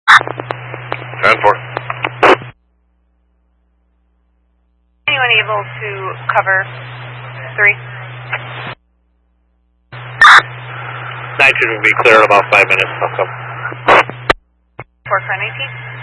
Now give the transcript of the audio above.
10-4. Anyone able to cover 3? 19 will be clear in about 5 minutes. I'll come. 4 for 19.